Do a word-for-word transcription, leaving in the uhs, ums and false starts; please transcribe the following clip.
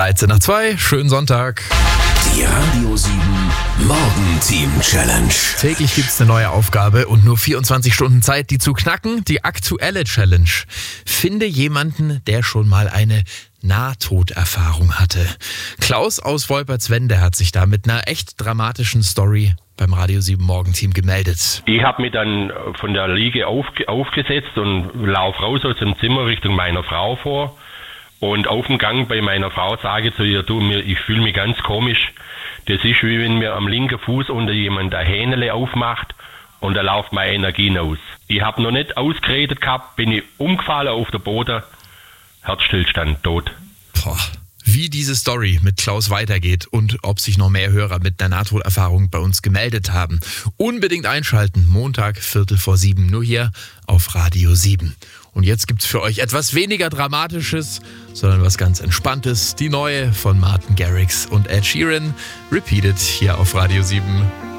dreizehn nach zwei, schönen Sonntag. Die Radio sieben Morgenteam Challenge. Täglich gibt's eine neue Aufgabe und nur vierundzwanzig Stunden Zeit, die zu knacken. Die aktuelle Challenge. Finde jemanden, der schon mal eine Nahtoderfahrung hatte. Klaus aus Wolpertswende hat sich da mit einer echt dramatischen Story beim Radio sieben Morgenteam gemeldet. Ich habe mich dann von der Liege auf, aufgesetzt und laufe raus aus dem Zimmer Richtung meiner Frau vor. Und auf dem Gang bei meiner Frau sage ich zu ihr, du, mir, ich fühle mich ganz komisch. Das ist wie wenn mir am linken Fuß unter jemand ein Hähnele aufmacht und da läuft meine Energie aus. Ich habe noch nicht ausgeredet gehabt, bin ich umgefallen auf den Boden, Herzstillstand, tot. Boah. Wie diese Story mit Klaus weitergeht und ob sich noch mehr Hörer mit einer Nahtoderfahrung bei uns gemeldet haben. Unbedingt einschalten, Montag, Viertel vor sieben, nur hier auf Radio sieben. Und jetzt gibt's für euch etwas weniger Dramatisches, sondern was ganz Entspanntes. Die neue von Martin Garrix und Ed Sheeran. Repeated hier auf Radio sieben.